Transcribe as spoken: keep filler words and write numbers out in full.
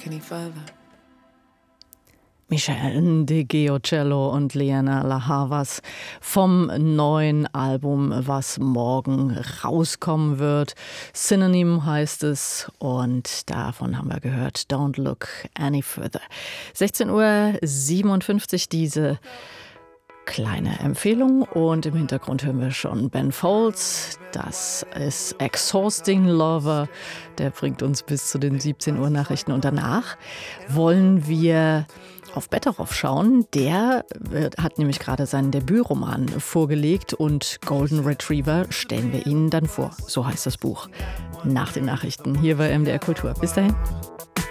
any further. Michel de Giocello und Liana La Havas vom neuen Album, was morgen rauskommen wird. Synonym heißt es und davon haben wir gehört Don't Look Any Further. sechzehn Uhr siebenundfünfzig diese kleine Empfehlung und im Hintergrund hören wir schon Ben Folds. Das ist Exhausting Lover. Der bringt uns bis zu den siebzehn Uhr Nachrichten und danach wollen wir auf Betteroff schauen. Der wird, hat nämlich gerade seinen Debütroman vorgelegt und Golden Retriever stellen wir Ihnen dann vor. So heißt das Buch. Nach den Nachrichten hier bei M D R Kultur. Bis dahin.